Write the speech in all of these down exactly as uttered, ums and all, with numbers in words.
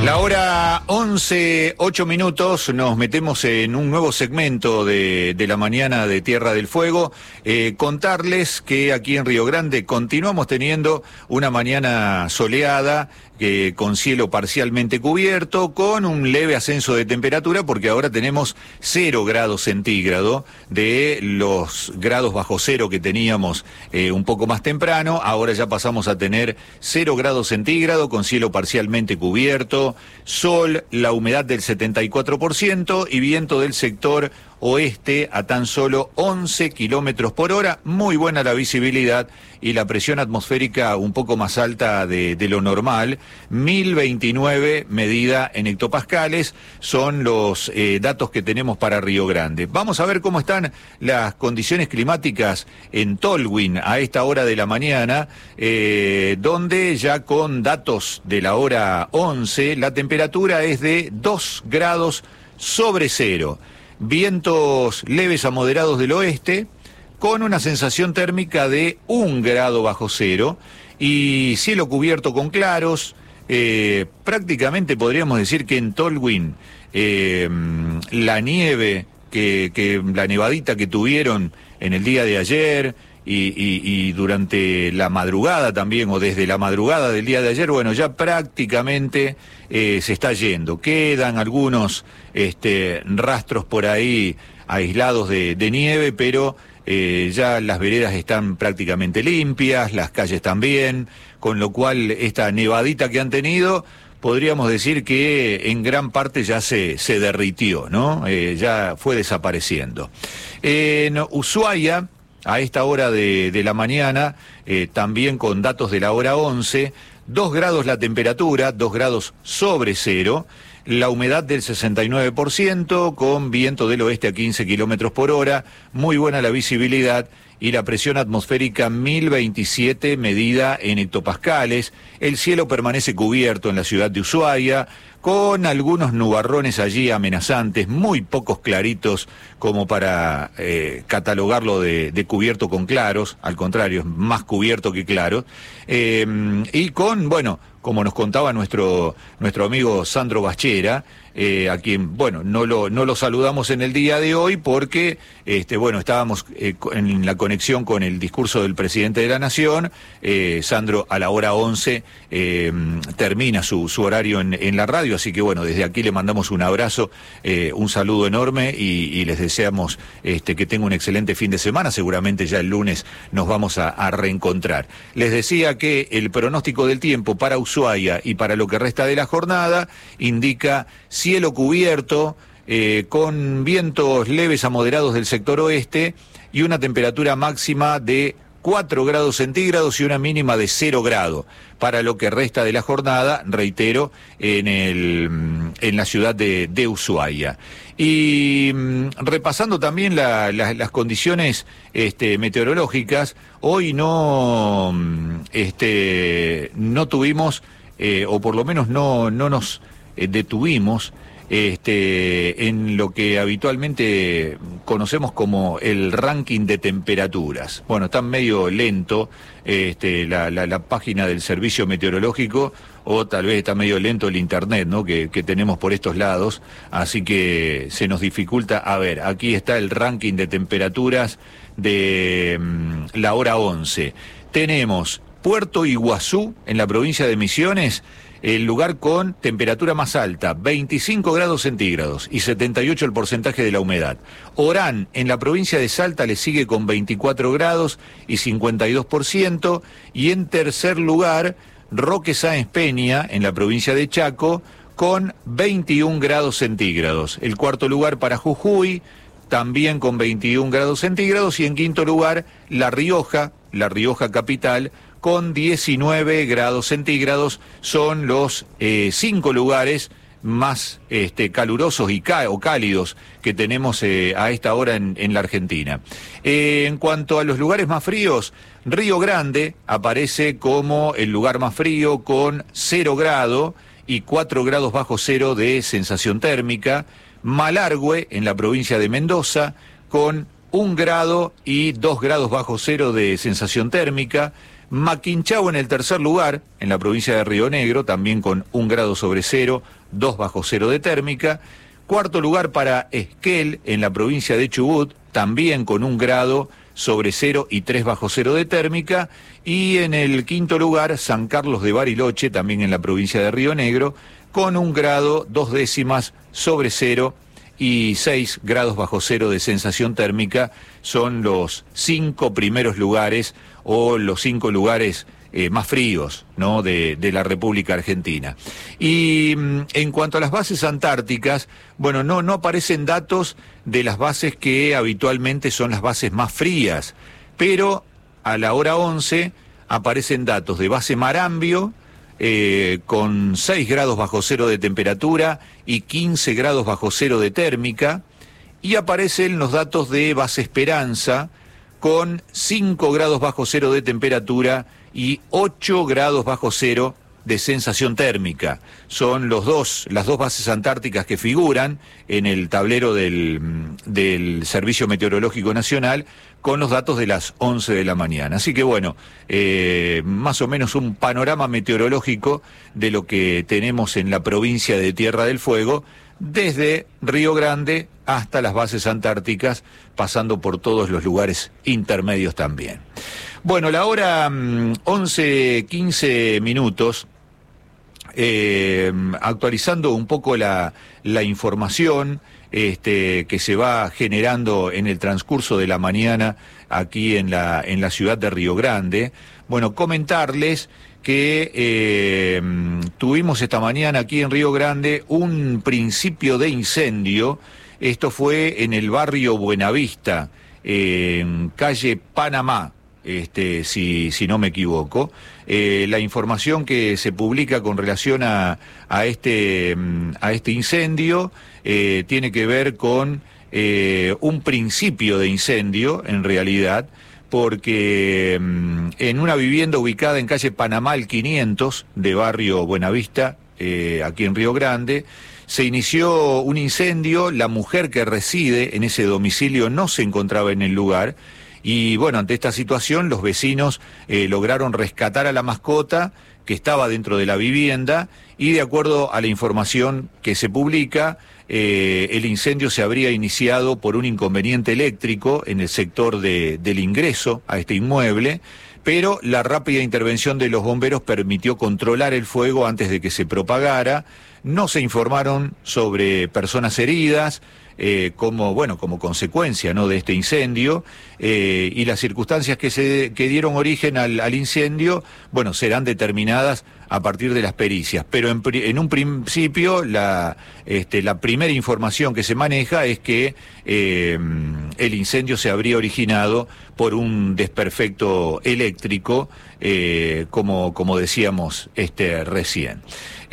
La hora once, ocho minutos, nos metemos en un nuevo segmento de, de la mañana de Tierra del Fuego. Eh, contarles que aquí en Río Grande continuamos teniendo una mañana soleada, eh, con cielo parcialmente cubierto, con un leve ascenso de temperatura, porque ahora tenemos cero grados centígrados de los grados bajo cero que teníamos eh, un poco más temprano. Ahora ya pasamos a tener cero grados centígrados, con cielo parcialmente cubierto, sol, la humedad del setenta y cuatro por ciento y viento del sector oeste a tan solo once kilómetros por hora. Muy buena la visibilidad y la presión atmosférica un poco más alta de, de lo normal, mil veintinueve medida en hectopascales, son los eh, datos que tenemos para Río Grande. Vamos a ver cómo están las condiciones climáticas en Tolwyn a esta hora de la mañana, eh, donde ya con datos de la hora once, la temperatura es de dos grados sobre cero. Vientos leves a moderados del oeste, con una sensación térmica de un grado bajo cero y cielo cubierto con claros. Eh, prácticamente podríamos decir que en Tolwyn eh, la nieve, que, que la nevadita que tuvieron en el día de ayer y, y, y durante la madrugada también, o desde la madrugada del día de ayer, bueno, ya prácticamente eh, se está yendo. Quedan algunos este, rastros por ahí aislados de, de nieve, pero eh, ya las veredas están prácticamente limpias, las calles también, con lo cual esta nevadita que han tenido, podríamos decir que en gran parte ya se, se derritió, ¿no? Eh, ya fue desapareciendo. En Ushuaia, a esta hora de, de la mañana, eh, también con datos de la hora once, dos grados la temperatura, dos grados sobre cero, la humedad del sesenta y nueve por ciento, con viento del oeste a quince kilómetros por hora, muy buena la visibilidad y la presión atmosférica mil veintisiete medida en hectopascales. El cielo permanece cubierto en la ciudad de Ushuaia, con algunos nubarrones allí amenazantes, muy pocos claritos como para eh, catalogarlo de, de cubierto con claros, al contrario, es más cubierto que claro, eh, y con, bueno, como nos contaba nuestro, nuestro amigo Sandro Bachera, eh, a quien, bueno, no lo, no lo saludamos en el día de hoy porque, este, bueno, estábamos eh, en la conexión con el discurso del presidente de la Nación. eh, Sandro a la hora once eh, termina su, su horario en, en la radio, así que, bueno, desde aquí le mandamos un abrazo, eh, un saludo enorme y, y les deseamos este, que tenga un excelente fin de semana. Seguramente ya el lunes nos vamos a, a reencontrar. Les decía que el pronóstico del tiempo para Ushuaia y para lo que resta de la jornada indica cielo cubierto, eh, con vientos leves a moderados del sector oeste y una temperatura máxima de cuatro grados centígrados y una mínima de cero grado. Para lo que resta de la jornada, reitero, en, el, en la ciudad de, de Ushuaia. Y repasando también la, la, las condiciones este, meteorológicas, hoy no, este, no tuvimos, eh, o por lo menos no, no nos eh, detuvimos este, en lo que habitualmente conocemos como el ranking de temperaturas. Bueno, está medio lento este, la, la, la página del servicio meteorológico, o tal vez está medio lento el internet, ¿no? que, que tenemos por estos lados, así que se nos dificulta. A ver, aquí está el ranking de temperaturas de um, la hora once. Tenemos Puerto Iguazú, en la provincia de Misiones, el lugar con temperatura más alta, veinticinco grados centígrados y setenta y ocho el porcentaje de la humedad. Orán, en la provincia de Salta, le sigue con veinticuatro grados y cincuenta y dos por ciento. Y en tercer lugar, Roque Sáenz Peña, en la provincia de Chaco, con veintiún grados centígrados. El cuarto lugar para Jujuy, también con veintiún grados centígrados. Y en quinto lugar, La Rioja, La Rioja capital, con diecinueve grados centígrados. Son los eh, cinco lugares más este, calurosos y cá o cálidos que tenemos eh, a esta hora en, en la Argentina. Eh, en cuanto a los lugares más fríos, Río Grande aparece como el lugar más frío, con cero grado y cuatro grados bajo cero de sensación térmica. Malargüe, en la provincia de Mendoza, con un grado y dos grados bajo cero de sensación térmica. Maquinchao en el tercer lugar, en la provincia de Río Negro, también con un grado sobre cero, dos bajo cero de térmica. Cuarto lugar para Esquel, en la provincia de Chubut, también con un grado sobre cero y tres bajo cero de térmica. Y en el quinto lugar, San Carlos de Bariloche, también en la provincia de Río Negro, con un grado, dos décimas sobre cero y seis grados bajo cero de sensación térmica. Son los cinco primeros lugares o los cinco lugares eh, más fríos, ¿no?, de, de la República Argentina. Y mm, en cuanto a las bases antárticas, bueno, no, no aparecen datos de las bases que habitualmente son las bases más frías, pero a la hora once aparecen datos de base Marambio, Eh, con seis grados bajo cero de temperatura y quince grados bajo cero de térmica, y aparecen los datos de base Esperanza con cinco grados bajo cero de temperatura y ocho grados bajo cero de sensación térmica. Son los dos, las dos bases antárticas que figuran en el tablero del, del Servicio Meteorológico Nacional con los datos de las once de la mañana. Así que bueno, eh, más o menos un panorama meteorológico de lo que tenemos en la provincia de Tierra del Fuego, desde Río Grande hasta las bases antárticas, pasando por todos los lugares intermedios también. Bueno, la hora mm, once quince minutos, eh, actualizando un poco la, la información este, que se va generando en el transcurso de la mañana aquí en la, en la ciudad de Río Grande. Bueno, comentarles que eh, tuvimos esta mañana aquí en Río Grande un principio de incendio. Esto fue en el barrio Buenavista, en calle Panamá, este, si, si no me equivoco. Eh, la información que se publica con relación a, a, este, a este incendio eh, tiene que ver con eh, un principio de incendio, en realidad, porque mm, en una vivienda ubicada en calle Panamá al quinientos de barrio Buenavista, eh, aquí en Río Grande, se inició un incendio. La mujer que reside en ese domicilio no se encontraba en el lugar y bueno, ante esta situación los vecinos eh, lograron rescatar a la mascota que estaba dentro de la vivienda y de acuerdo a la información que se publica, eh, el incendio se habría iniciado por un inconveniente eléctrico en el sector de, del ingreso a este inmueble, pero la rápida intervención de los bomberos permitió controlar el fuego antes de que se propagara. No se informaron sobre personas heridas, eh, como, bueno, como consecuencia, ¿no?, de este incendio, eh, y las circunstancias que, se, que dieron origen al, al incendio, bueno, serán determinadas a partir de las pericias. Pero en, en un principio, la, este, la primera información que se maneja es que eh, el incendio se habría originado por un desperfecto eléctrico, eh, como, como decíamos este, recién.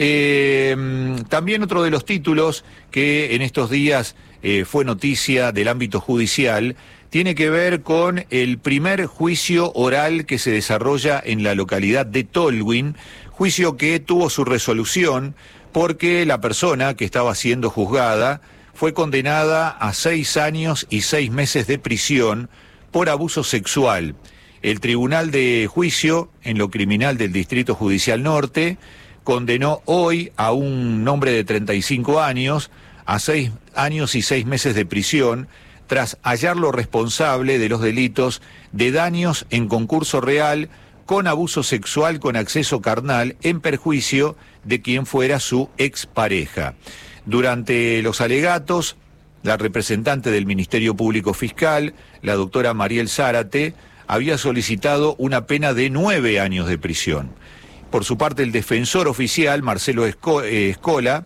Eh, también otro de los títulos que en estos días eh, fue noticia del ámbito judicial tiene que ver con el primer juicio oral que se desarrolla en la localidad de Tolwyn, juicio que tuvo su resolución porque la persona que estaba siendo juzgada fue condenada a seis años y seis meses de prisión por abuso sexual. El Tribunal de Juicio en lo Criminal del Distrito Judicial Norte condenó hoy a un hombre de treinta y cinco años a seis años y seis meses de prisión tras hallarlo responsable de los delitos de daños en concurso real con abuso sexual con acceso carnal en perjuicio de quien fuera su expareja. Durante los alegatos, la representante del Ministerio Público Fiscal, la doctora Mariel Zárate, había solicitado una pena de nueve años de prisión. Por su parte, el defensor oficial, Marcelo Escola,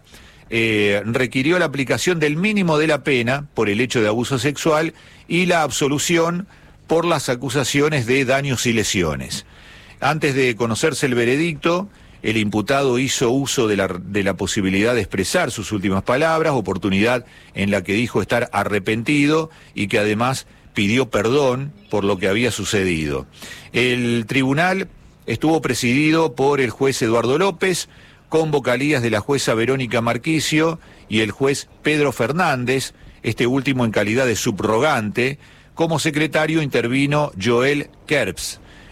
eh, requirió la aplicación del mínimo de la pena por el hecho de abuso sexual y la absolución por las acusaciones de daños y lesiones. Antes de conocerse el veredicto, el imputado hizo uso de la, de la posibilidad de expresar sus últimas palabras, oportunidad en la que dijo estar arrepentido y que además pidió perdón por lo que había sucedido. El tribunal estuvo presidido por el juez Eduardo López, con vocalías de la jueza Verónica Marquicio y el juez Pedro Fernández, este último en calidad de subrogante. Como secretario intervino Joel Kerbs.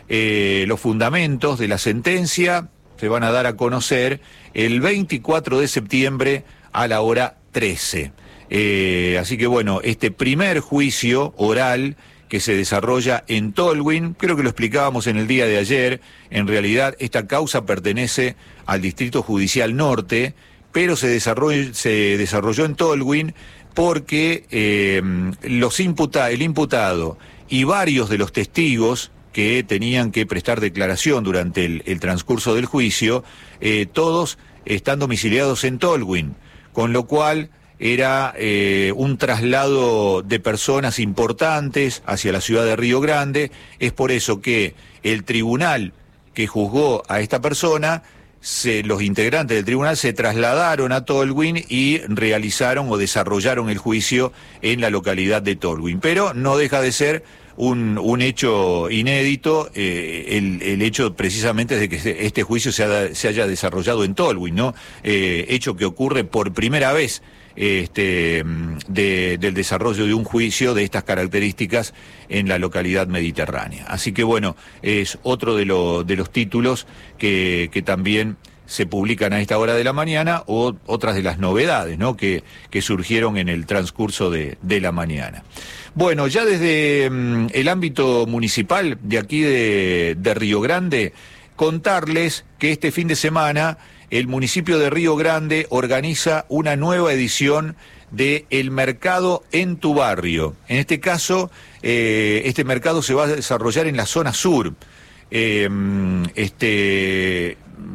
eh, los fundamentos de la sentencia se van a dar a conocer el veinticuatro de septiembre a la hora trece. Eh, así que bueno, este primer juicio oral que se desarrolla en Tolwyn, creo que lo explicábamos en el día de ayer, en realidad esta causa pertenece al Distrito Judicial Norte, pero se desarrolló, se desarrolló en Tolwyn porque eh, los imputa, el imputado y varios de los testigos que tenían que prestar declaración durante el, el transcurso del juicio, eh, todos están domiciliados en Tolwyn, con lo cual era eh, un traslado de personas importantes hacia la ciudad de Río Grande. Es por eso que el tribunal que juzgó a esta persona, se, los integrantes del tribunal se trasladaron a Tolwyn y realizaron o desarrollaron el juicio en la localidad de Tolwyn. Pero no deja de ser un, un hecho inédito, eh, el, el hecho precisamente de que este juicio se, ha, se haya desarrollado en Tolwyn, ¿no? Eh, hecho que ocurre por primera vez Este, de, del desarrollo de un juicio de estas características en la localidad mediterránea. Así que bueno, es otro de, lo, de los títulos que, que también se publican a esta hora de la mañana, o otras de las novedades, ¿no?, que, que surgieron en el transcurso de, de la mañana. Bueno, ya desde mm, el ámbito municipal de aquí de, de Río Grande, contarles que este fin de semana el municipio de Río Grande organiza una nueva edición de El Mercado en tu Barrio. En este caso, eh, este mercado se va a desarrollar en la zona sur. Eh, este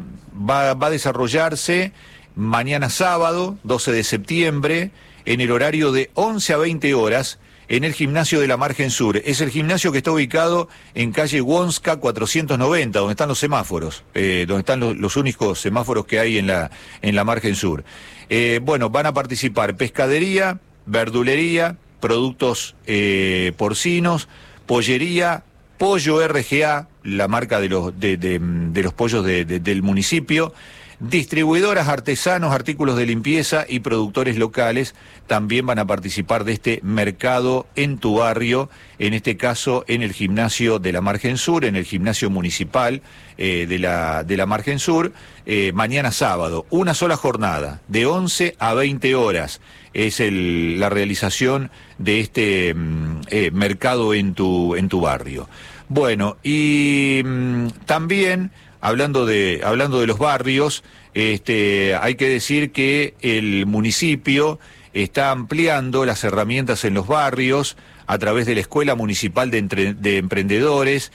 va, va a desarrollarse mañana sábado, doce de septiembre, en el horario de once a veinte horas, en el gimnasio de la Margen Sur. Es el gimnasio que está ubicado en calle Wonska cuatrocientos noventa, donde están los semáforos, eh, donde están los, los únicos semáforos que hay en la, en la Margen Sur. Eh, bueno, van a participar pescadería, verdulería, productos eh, porcinos, pollería, Pollo R G A, la marca de los, de, de, de los pollos de, de, del municipio, distribuidoras, artesanos, artículos de limpieza y productores locales también van a participar de este mercado en tu barrio, en este caso en el gimnasio de la Margen Sur, en el gimnasio municipal eh, de, la, de la Margen Sur, eh, mañana sábado, una sola jornada, de once a veinte horas, es el, la realización de este eh, mercado en tu, en tu barrio. Bueno, y mm, también Hablando de, hablando de los barrios, este, hay que decir que el municipio está ampliando las herramientas en los barrios a través de la Escuela Municipal de, Entre, de Emprendedores.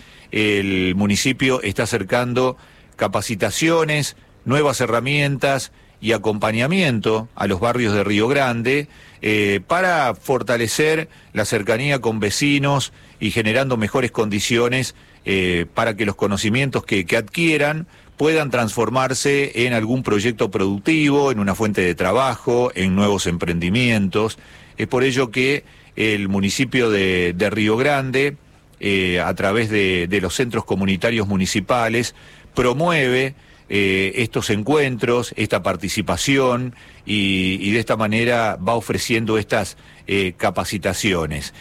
El municipio está acercando capacitaciones, nuevas herramientas y acompañamiento a los barrios de Río Grande eh, para fortalecer la cercanía con vecinos y generando mejores condiciones Eh, para que los conocimientos que, que adquieran puedan transformarse en algún proyecto productivo, en una fuente de trabajo, en nuevos emprendimientos. Es por ello que el municipio de, de Río Grande, eh, a través de, de los centros comunitarios municipales, promueve eh, estos encuentros, esta participación y, y de esta manera va ofreciendo estas eh, capacitaciones.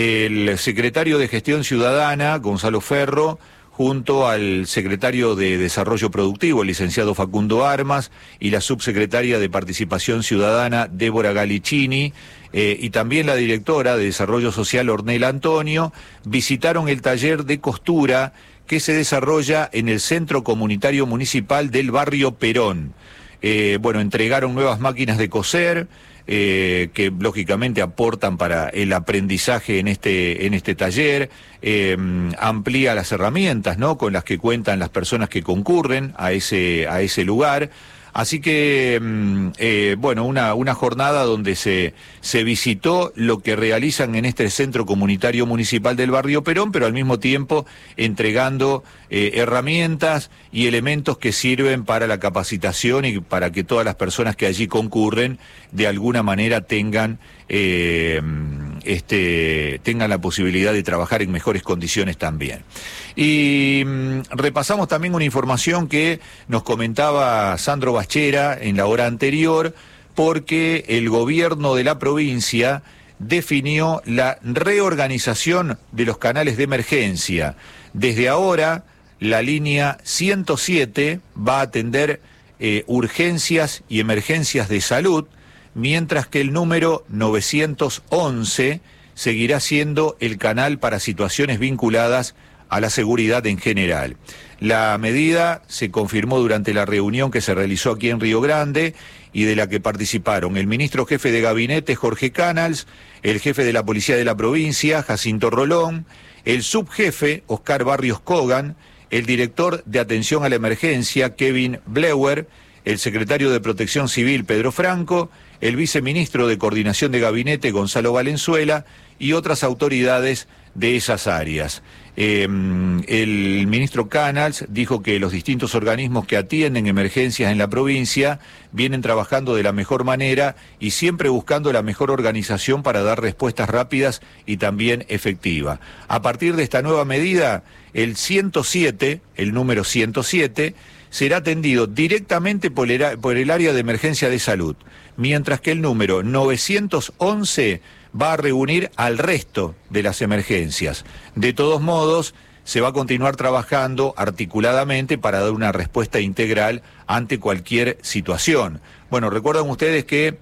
El secretario de Gestión Ciudadana, Gonzalo Ferro, junto al secretario de Desarrollo Productivo, el licenciado Facundo Armas, y la subsecretaria de Participación Ciudadana, Débora Galicini, eh, y también la directora de Desarrollo Social, Ornella Antonio, visitaron el taller de costura que se desarrolla en el Centro Comunitario Municipal del Barrio Perón. Eh, bueno, entregaron nuevas máquinas de coser, eh, que lógicamente aportan para el aprendizaje en este, en este taller, eh, amplía las herramientas, ¿no?, con las que cuentan las personas que concurren a ese, a ese lugar. Así que, eh, bueno, una, una jornada donde se, se visitó lo que realizan en este Centro Comunitario Municipal del Barrio Perón, pero al mismo tiempo entregando eh, herramientas y elementos que sirven para la capacitación y para que todas las personas que allí concurren de alguna manera tengan, eh, este, tengan la posibilidad de trabajar en mejores condiciones también. Y mm, repasamos también una información que nos comentaba Sandro Bachera en la hora anterior, porque el gobierno de la provincia definió la reorganización de los canales de emergencia. Desde ahora, la línea ciento siete va a atender eh, urgencias y emergencias de salud, mientras que el número novecientos once seguirá siendo el canal para situaciones vinculadas a la seguridad en general. La medida se confirmó durante la reunión que se realizó aquí en Río Grande y de la que participaron el ministro jefe de gabinete, Jorge Canals, el jefe de la Policía de la provincia, Jacinto Rolón, el subjefe, Oscar Barrios Kogan, el director de Atención a la Emergencia, Kevin Bleuer, el secretario de Protección Civil, Pedro Franco, el viceministro de Coordinación de Gabinete, Gonzalo Valenzuela, y otras autoridades de esas áreas. Eh, el ministro Canals dijo que los distintos organismos que atienden emergencias en la provincia vienen trabajando de la mejor manera y siempre buscando la mejor organización para dar respuestas rápidas y también efectivas. A partir de esta nueva medida, el ciento siete, el número ciento siete, será atendido directamente por el, por el área de emergencia de salud, mientras que el número novecientos once va a reunir al resto de las emergencias. De todos modos, se va a continuar trabajando articuladamente para dar una respuesta integral ante cualquier situación. Bueno, recuerdan ustedes que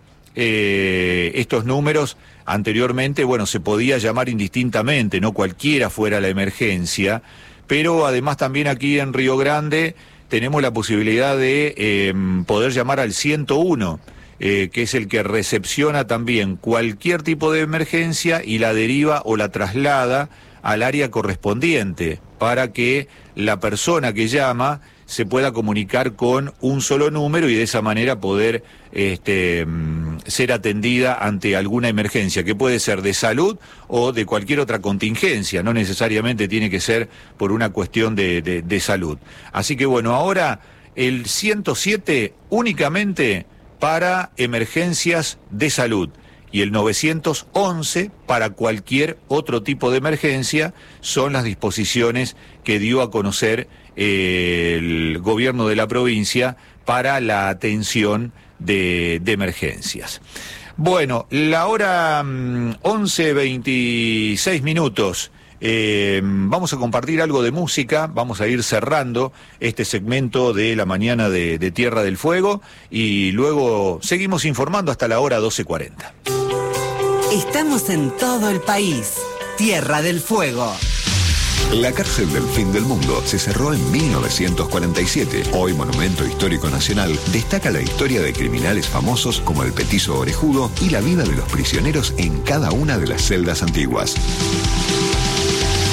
eh, estos números anteriormente, bueno, se podía llamar indistintamente, no cualquiera fuera la emergencia, pero además también aquí en Río Grande tenemos la posibilidad de eh, poder llamar al ciento uno, eh, que es el que recepciona también cualquier tipo de emergencia y la deriva o la traslada al área correspondiente para que la persona que llama se pueda comunicar con un solo número y de esa manera poder este, ser atendida ante alguna emergencia, que puede ser de salud o de cualquier otra contingencia, no necesariamente tiene que ser por una cuestión de, de, de salud. Así que bueno, ahora el ciento siete únicamente para emergencias de salud y el novecientos once para cualquier otro tipo de emergencia son las disposiciones que dio a conocer eh, el gobierno de la provincia para la atención de, de emergencias. Bueno, la hora mm, once veintiséis minutos. Eh, vamos a compartir algo de música, vamos a ir cerrando este segmento de la mañana de, de Tierra del Fuego y luego seguimos informando hasta la hora doce cuarenta. Estamos en todo el país. Tierra del Fuego. La cárcel del fin del mundo se cerró en mil novecientos cuarenta y siete. Hoy Monumento Histórico Nacional destaca la historia de criminales famosos como el Petizo Orejudo y la vida de los prisioneros en cada una de las celdas antiguas.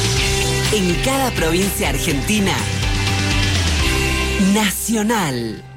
En cada provincia argentina, Nacional.